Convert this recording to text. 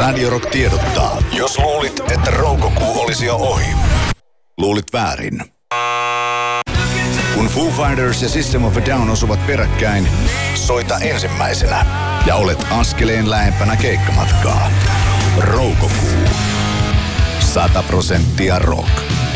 Radio Rock tiedottaa. Jos luulit, että Roukokuu olisi jo ohi, luulit väärin. Kun Foo Fighters ja System of a Down osuvat peräkkäin, soita ensimmäisenä ja olet askeleen lähempänä keikkamatkaa. Roukokuu. 100% rock.